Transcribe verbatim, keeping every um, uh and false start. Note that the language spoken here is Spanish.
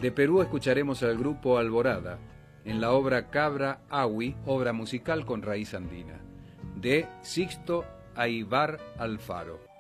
De Perú escucharemos al grupo Alborada en la obra Cabra Awi, obra musical con raíz andina, de Sixto Aybar Alfaro.